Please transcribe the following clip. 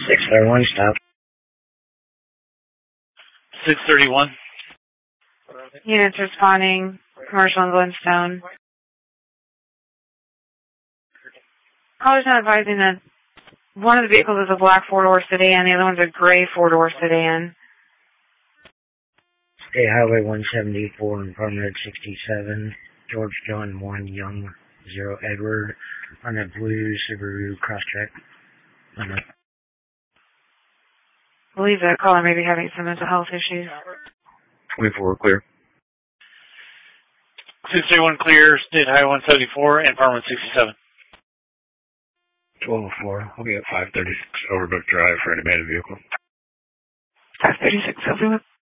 631, stop. 631. Units responding, commercial in Glenstone. Caller's not advising that one of the vehicles is a black four-door sedan, the other one's a gray four-door sedan. State Highway 174 and Permanent 67, George John 1 Young 0 Edward, on a blue Subaru Crosstrek. I believe that caller may be having some mental health issues. 24 clear. 631 clear, State Highway 174 and Permanent 67. 1204. I'll be at 536 Overbrook Drive for an abandoned vehicle. 536 Overbrook.